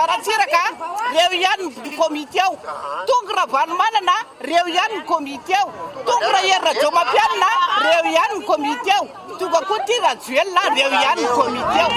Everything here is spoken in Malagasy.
Tsiratsiraka reo ihany ny komite ao tonga raha Vanomanana reo ihany ny komite ao tonga raha Herina Jomampianina reo ihany ny komite ao tonga koa ty Rajoelina reo ihany ny komite ao